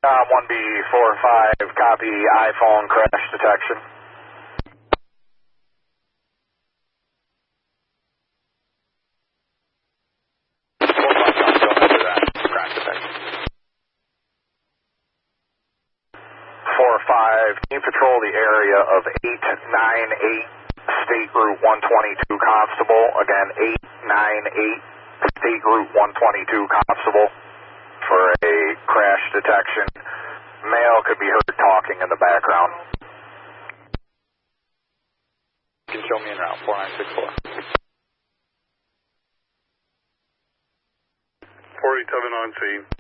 1B45, copy iPhone crash detection. Crash detection. 4-5, can you patrol the area of 898 State Route 122 Constable? Again, 898 State Route 122 Constable for a crash detection. Male could be heard talking in the background. You can show me en route, 4964. 47 on scene.